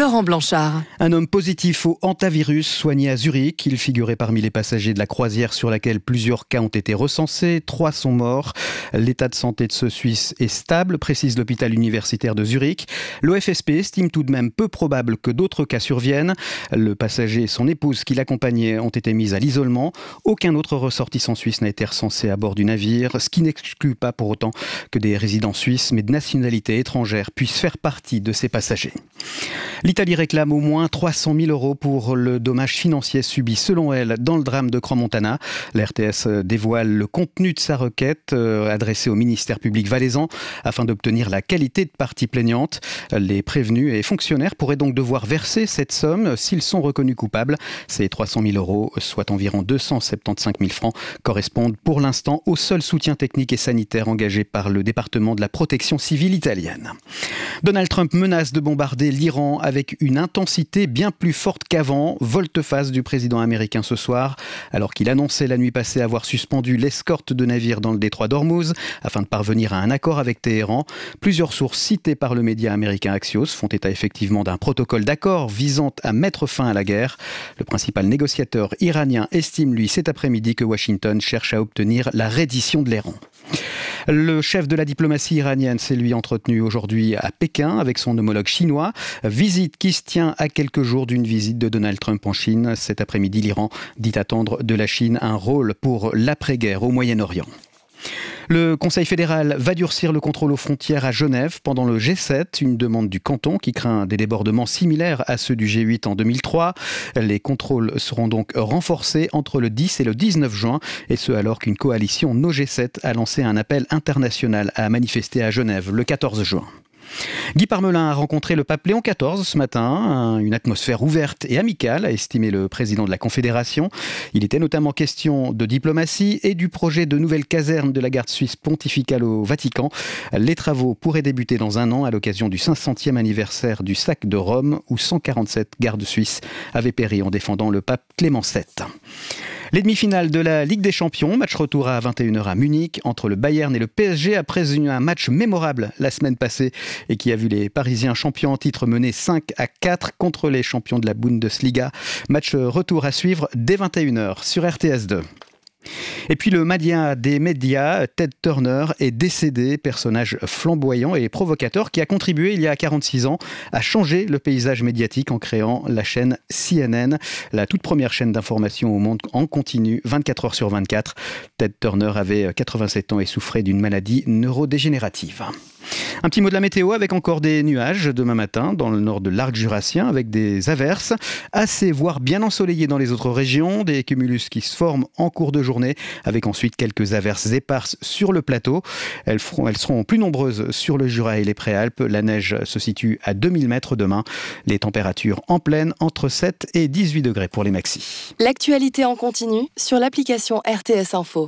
Laurent Blanchard. Un homme positif au hantavirus soigné à Zurich. Il figurait parmi les passagers de la croisière sur laquelle plusieurs cas ont été recensés. 3 sont morts. L'état de santé de ce Suisse est stable, précise l'hôpital universitaire de Zurich. L'OFSP estime tout de même peu probable que d'autres cas surviennent. Le passager et son épouse qui l'accompagnaient ont été mis à l'isolement. Aucun autre ressortissant suisse n'a été recensé à bord du navire, ce qui n'exclut pas pour autant que des résidents suisses, mais de nationalité étrangère, puissent faire partie de ces passagers. L'Italie réclame au moins 300 000 € pour le dommage financier subi, selon elle, dans le drame de Crans-Montana. La RTS dévoile le contenu de sa requête adressée au ministère public valaisan afin d'obtenir la qualité de partie plaignante. Les prévenus et fonctionnaires pourraient donc devoir verser cette somme s'ils sont reconnus coupables. Ces 300 000 €, soit environ 275 000 francs, correspondent pour l'instant au seul soutien technique et sanitaire engagé par le département de la protection civile italienne. Donald Trump menace de bombarder l'Iran avec une intensité bien plus forte qu'avant. Volte-face du président américain ce soir, alors qu'il annonçait la nuit passée avoir suspendu l'escorte de navires dans le détroit d'Ormuz afin de parvenir à un accord avec Téhéran. Plusieurs sources citées par le média américain Axios font état effectivement d'un protocole d'accord visant à mettre fin à la guerre. Le principal négociateur iranien estime, lui, cet après-midi que Washington cherche à obtenir la reddition de l'Iran. Le chef de la diplomatie iranienne s'est lui entretenu aujourd'hui à Pékin avec son homologue chinois. Visite qui se tient à quelques jours d'une visite de Donald Trump en Chine. Cet après-midi, l'Iran dit attendre de la Chine un rôle pour l'après-guerre au Moyen-Orient. Le Conseil fédéral va durcir le contrôle aux frontières à Genève pendant le G7, une demande du canton qui craint des débordements similaires à ceux du G8 en 2003. Les contrôles seront donc renforcés entre le 10 et le 19 juin, et ce alors qu'une coalition No G7 a lancé un appel international à manifester à Genève le 14 juin. Guy Parmelin a rencontré le pape Léon XIV ce matin. Une atmosphère ouverte et amicale, a estimé le président de la Confédération. Il était notamment question de diplomatie et du projet de nouvelle caserne de la garde suisse pontificale au Vatican. Les travaux pourraient débuter dans un an à l'occasion du 500e anniversaire du sac de Rome, où 147 gardes suisses avaient péri en défendant le pape Clément VII. Les demi-finales de la Ligue des Champions, match retour à 21h à Munich entre le Bayern et le PSG après un match mémorable la semaine passée et qui a vu les Parisiens champions en titre mener 5-4 contre les champions de la Bundesliga. Match retour à suivre dès 21h sur RTS2. Et puis le mania des médias, Ted Turner, est décédé, personnage flamboyant et provocateur qui a contribué il y a 46 ans à changer le paysage médiatique en créant la chaîne CNN, la toute première chaîne d'information au monde en continu, 24 heures sur 24. Ted Turner avait 87 ans et souffrait d'une maladie neurodégénérative. Un petit mot de la météo avec encore des nuages demain matin dans le nord de l'arc jurassien avec des averses assez voire bien ensoleillées dans les autres régions, des cumulus qui se forment en cours de journée avec ensuite quelques averses éparses sur le plateau. Elles seront plus nombreuses sur le Jura et les Préalpes. La neige se situe à 2000 mètres demain. Les températures en pleine entre 7 et 18 degrés pour les maxis. L'actualité en continu sur l'application RTS Info.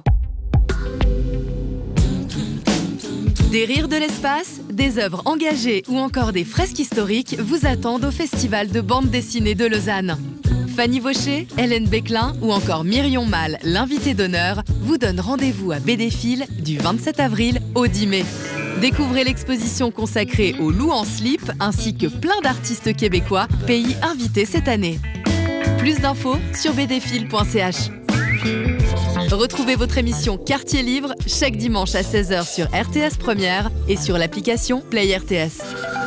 Des rires de l'espace, des œuvres engagées ou encore des fresques historiques vous attendent au Festival de bande dessinée de Lausanne. Fanny Vaucher, Hélène Béclin ou encore Myrion Mal, l'invité d'honneur, vous donnent rendez-vous à Bédéfil du 27 avril au 10 mai. Découvrez l'exposition consacrée au loup en slip ainsi que plein d'artistes québécois, pays invités cette année. Plus d'infos sur bdfil.ch. Retrouvez votre émission Quartier Libre chaque dimanche à 16h sur RTS Première et sur l'application Play RTS.